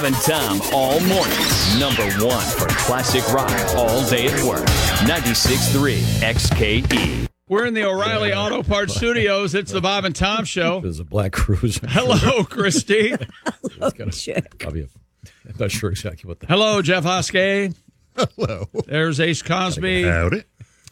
and Tom all morning. Number one for classic rock all day at work. 96.3 XKE. We're in the O'Reilly Auto Parts Studios. It's the Bob and Tom Show. There's a black cruiser. Hello, Christy. I'm not sure exactly what the Hello, Jeff Hoskey. Hello. There's Ace Cosby. Howdy.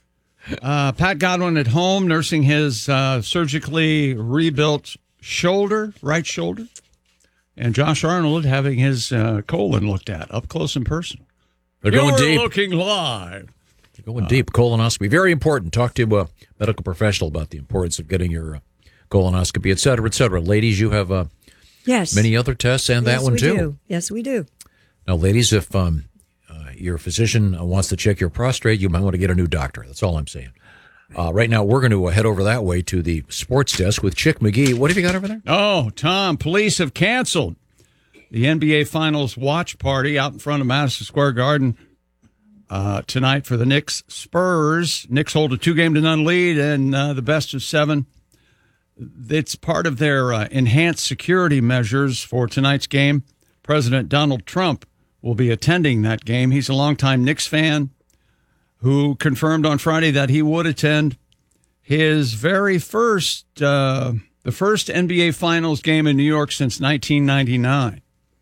Pat Godwin at home nursing his surgically rebuilt right shoulder. And Josh Arnold having his colon looked at up close and personal. They're going deep. Looking live. They're going deep. Colonoscopy. Very important. Talk to a medical professional about the importance of getting your colonoscopy, et cetera, et cetera. Ladies, you have yes. many other tests and that one, too. Do. Yes, we do. Now, ladies, if your physician wants to check your prostate, you might want to get a new doctor. That's all I'm saying. Right now, we're going to head over that way to the sports desk with Chick McGee. What have you got over there? Oh, Tom, police have canceled the NBA Finals watch party out in front of Madison Square Garden tonight for the Knicks Spurs. Knicks hold a 2-0 lead and the best of 7. It's part of their enhanced security measures for tonight's game. President Donald Trump will be attending that game. He's a longtime Knicks fan who confirmed on Friday that he would attend his very first, the first NBA Finals game in New York since 1999.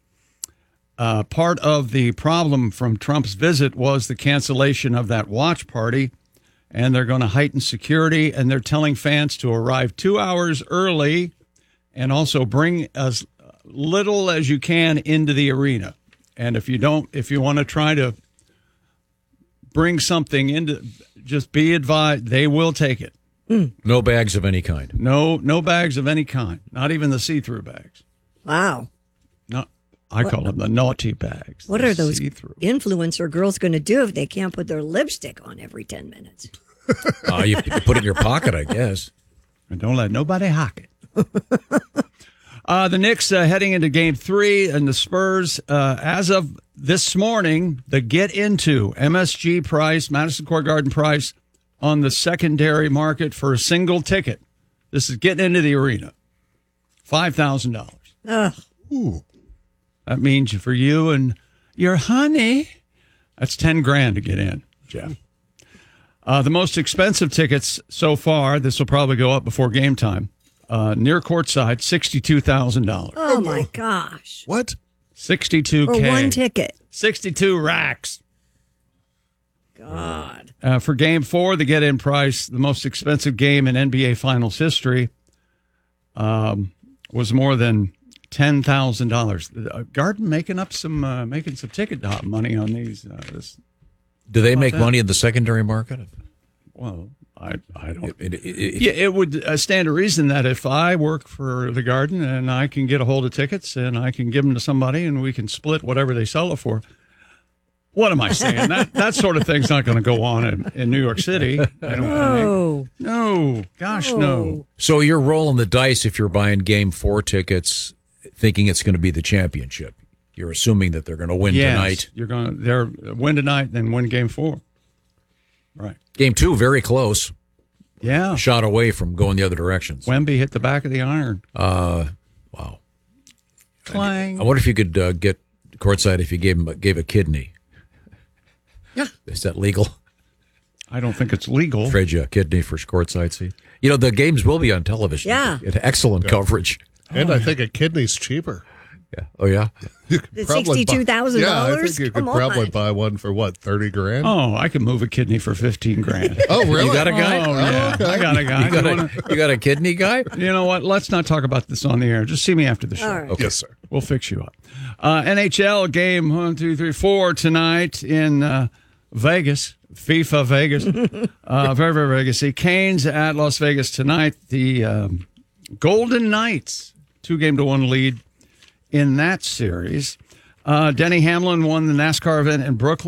Part of the problem from Trump's visit was the cancellation of that watch party, and they're going to heighten security, and they're telling fans to arrive 2 hours early and also bring as little as you can into the arena. And if you want to try to bring something into, just be advised, they will take it. No bags of any kind. No bags of any kind. Not even the see-through bags. Wow. No, I call them the naughty bags. What are those see-through influencer girls going to do if they can't put their lipstick on every 10 minutes? You put it in your pocket, I guess. And don't let nobody hock it. The Knicks heading into Game 3, and the Spurs, as of this morning, the get into MSG price, Madison Square Garden price, on the secondary market for a single ticket. This is getting into the arena. $5,000. Ugh. That means for you and your honey, that's $10,000 to get in, Jeff. The most expensive tickets so far, this will probably go up before game time, near courtside, $62,000. Oh, my gosh. What? $62K. For one ticket. 62 racks. God. For Game 4, the get-in price, the most expensive game in NBA Finals history, was more than $10,000. Garden making some ticket money on these. Do they make money in the secondary market? Well, I don't. It would stand to reason that if I work for the Garden and I can get a hold of tickets and I can give them to somebody and we can split whatever they sell it for. What am I saying? That sort of thing's not going to go on in New York City. No. Gosh, no. So you're rolling the dice if you're buying Game 4 tickets, thinking it's going to be the championship. You're assuming that they're going to win tonight. They're win tonight, then win Game 4. Right. Game 2, very close. Yeah. Shot away from going the other directions. Wemby hit the back of the iron. Wow. Clang. I wonder if you could get courtside if you gave a kidney. Yeah. Is that legal? I don't think it's legal. Trade you a kidney for courtside seat. You know, the games will be on television. Yeah. Excellent coverage. And I think a kidney's cheaper. Yeah. Oh, yeah? $62,000? Yeah, I think you could probably buy one for, what, $30,000? Oh, I could move a kidney for $15,000. Oh, really? You got a guy? Oh, yeah. Okay. I got a guy. You got a kidney guy? You know what? Let's not talk about this on the air. Just see me after the show. All right. Okay. Yes, sir. We'll fix you up. NHL game 1, 2, 3, 4 tonight in Vegas. FIFA Vegas. Very, very Vegas. Canes at Las Vegas tonight. The Golden Knights, 2-1 lead in that series. Denny Hamlin won the NASCAR event in Brooklyn.